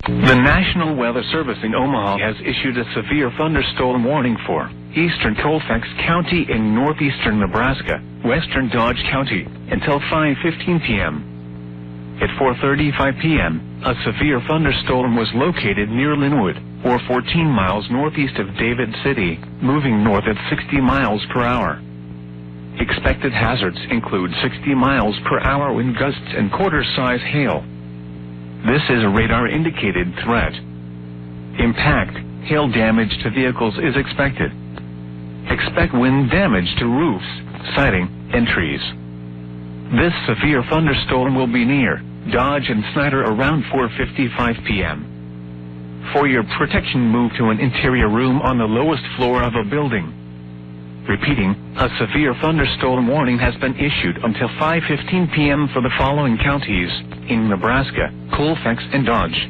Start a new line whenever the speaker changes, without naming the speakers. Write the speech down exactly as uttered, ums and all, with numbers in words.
The National Weather Service in Omaha has issued a severe thunderstorm warning for eastern Colfax County in northeastern Nebraska, western Dodge County, until five fifteen p.m. At four thirty-five p.m., a severe thunderstorm was located near Linwood, or fourteen miles northeast of David City, moving north at sixty miles per hour. Expected hazards include sixty miles per hour wind gusts and quarter-size hail. This is a radar-indicated threat. Impact, hail damage to vehicles is expected. Expect wind damage to roofs, siding, and trees. This severe thunderstorm will be near Dodge and Snyder around four fifty-five p.m. For your protection, move to an interior room on the lowest floor of a building. Repeating, a severe thunderstorm warning has been issued until five fifteen p.m. for the following counties in Nebraska: Colfax and Dodge.